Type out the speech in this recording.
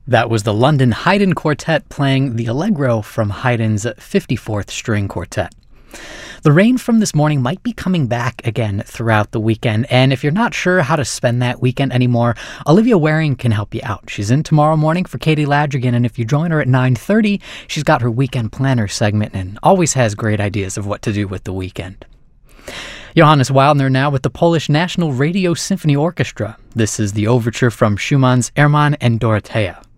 That was the London Haydn Quartet playing the Allegro from Haydn's 54th String Quartet. The rain from this morning might be coming back again throughout the weekend, and if you're not sure how to spend that weekend anymore, Olivia Waring can help you out. She's in tomorrow morning for Katie Ladrigan, and if you join her at 9:30, she's got her Weekend Planner segment and always has great ideas of what to do with the weekend. Johannes Wildner now with the Polish National Radio Symphony Orchestra. This is the overture from Schumann's Erman and Dorothea.